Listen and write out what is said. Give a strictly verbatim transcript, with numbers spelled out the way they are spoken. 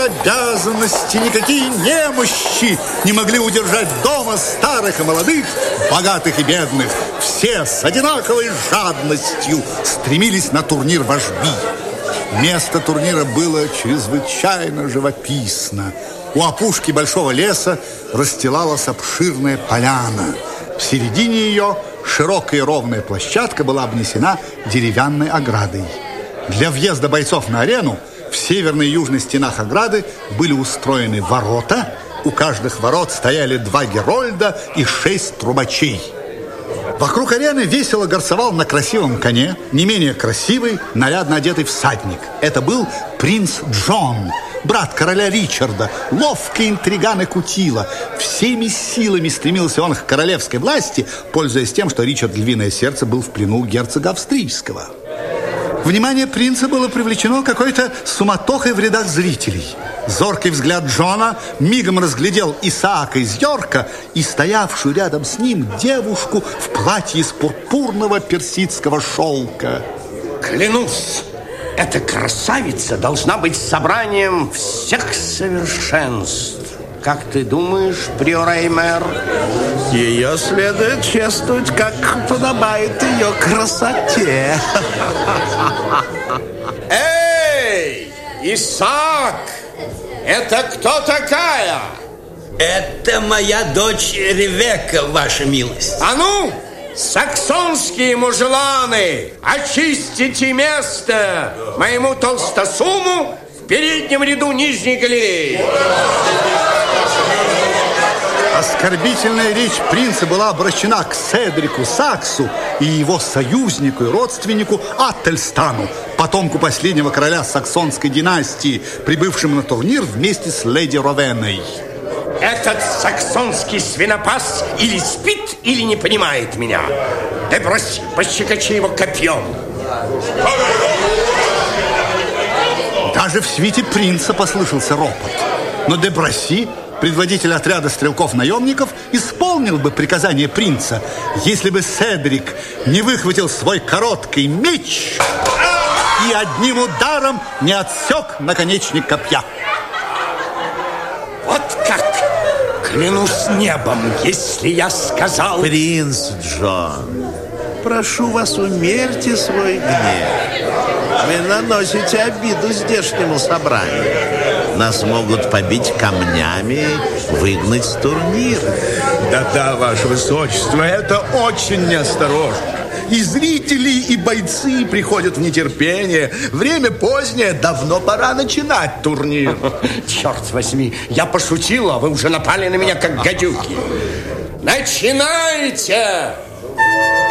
обязанности, никакие немощи не могли удержать дома старых и молодых, богатых и бедных. Все с одинаковой жадностью стремились на турнир вожби. Место турнира было чрезвычайно живописно. У опушки большого леса расстилалась обширная поляна. В середине ее широкая и ровная площадка была обнесена деревянной оградой. Для въезда бойцов на арену в северной и южной стенах ограды были устроены ворота. У каждых ворот стояли два герольда и шесть трубачей. Вокруг арены весело горцевал на красивом коне не менее красивый, нарядно одетый всадник. Это был принц Джон, брат короля Ричарда, ловкий интриган и кутила. Всеми силами стремился он к королевской власти, пользуясь тем, что Ричард Львиное Сердце был в плену у герцога Австрийского. Внимание принца было привлечено какой-то суматохой в рядах зрителей. Зоркий взгляд Джона мигом разглядел Исаака из Йорка и стоявшую рядом с ним девушку в платье из пурпурного персидского шелка. Клянусь, эта красавица должна быть собранием всех совершенств. Как ты думаешь, приор Эймер? Ее следует чествовать, как подобает ее красоте. Эй, Исаак! Это кто такая? Это моя дочь Ревекка, ваша милость. А ну, саксонские мужеланы, очистите место моему толстосуму в переднем ряду нижней галереи. Оскорбительная речь принца была обращена к Седрику Саксу и его союзнику и родственнику Аттельстану, потомку последнего короля саксонской династии, прибывшему на турнир вместе с леди Ровеной. Этот саксонский свинопас или спит, или не понимает меня. Да брось, пощекочи его копьем. Даже в свите принца послышался ропот. Но Деброси, предводитель отряда стрелков-наемников, исполнил бы приказание принца, если бы Седрик не выхватил свой короткий меч и одним ударом не отсек наконечник копья. Вот как! Клянусь небом, если я сказал... Принц Джон, прошу вас, умерьте свой гнев. Вы наносите обиду здешнему собранию. Нас могут побить камнями, выгнать с турнира. Да-да, ваше высочество, это очень неосторожно. И зрители, и бойцы приходят в нетерпение. Время позднее, давно пора начинать турнир. Черт возьми, я пошутил, а вы уже напали на меня, как гадюки. Начинайте!